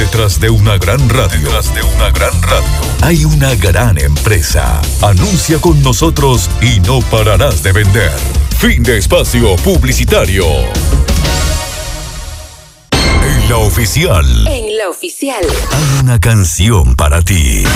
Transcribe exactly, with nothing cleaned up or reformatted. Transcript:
Detrás de una gran radio, detrás de una gran radio, hay una gran empresa. Anuncia con nosotros y no pararás de vender. Fin de espacio publicitario. En la oficial. En la oficial. Hay una canción para ti.